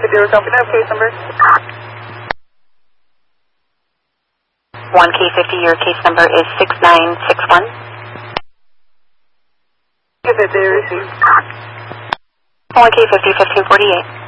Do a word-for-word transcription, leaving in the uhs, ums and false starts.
zero, copy that, case number. one K fifty, your case number is six nine six one. Give it there, receive. one K fifty, fifteen forty-eight.